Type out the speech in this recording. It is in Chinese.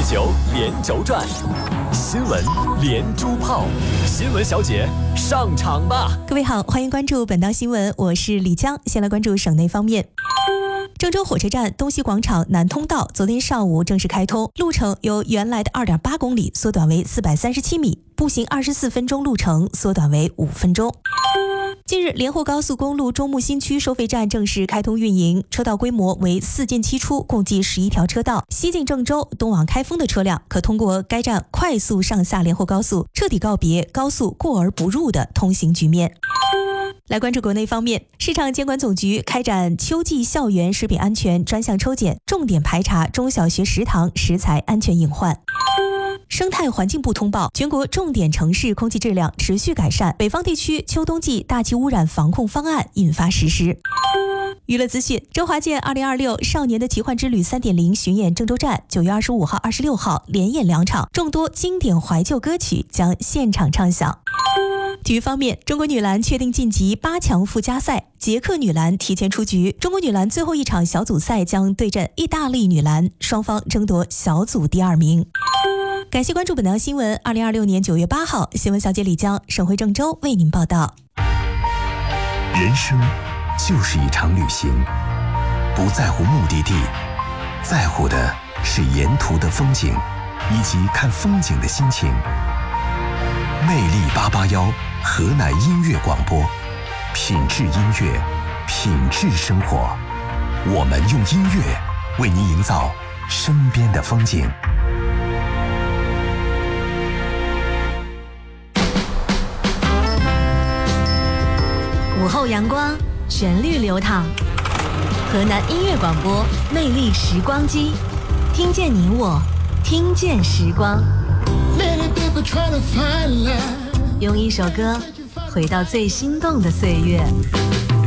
球连轴转，新闻连珠炮，新闻小姐上场吧！ 各位好，欢迎关注本档新闻，我是李江。先来关注省内方面。郑州火车站东西广场南通道昨天上午正式开通，路程由原来的 2.8 公里缩短为437米，步行24分钟路程缩短为5分钟。近日，连霍高速公路中木新区收费站正式开通运营，车道规模为4进7出，共计11条车道。西进郑州、东往开封的车辆可通过该站快速上下连霍高速，彻底告别高速过而不入的通行局面。来关注国内方面，市场监管总局开展秋季校园食品安全专项抽检，重点排查中小学食堂食材安全隐患。生态环境部通报，全国重点城市空气质量持续改善，北方地区秋冬季大气污染防控方案印发实施。娱乐资讯，周华健2026少年的奇幻之旅 3.0 巡演郑州站9月25号、26号连演2场，众多经典怀旧歌曲将现场唱响。体育方面，中国女篮确定晋级8强附加赛，捷克女篮提前出局。中国女篮最后一场小组赛将对阵意大利女篮，双方争夺小组第2名。感谢关注本档新闻。2026年9月8号，新闻小姐李江，省会郑州为您报道。 人生就是一场旅行，不在乎目的地，在乎的是沿途的风景以及看风景的心情。魅力881河南音乐广播，品质音乐，品质生活。我们用音乐为您营造身边的风景。 午后阳光，旋律流淌，河南音乐广播，魅力时光机，听见你我，听见时光。用一首歌回到最心动的岁月。